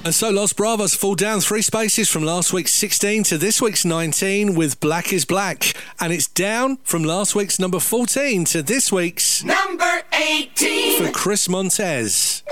And so Los Bravos fall down 3 spaces from last week's 16 to this week's 19 with Black is Black. And it's down from last week's number 14 to this week's number 18 for Chris Montez.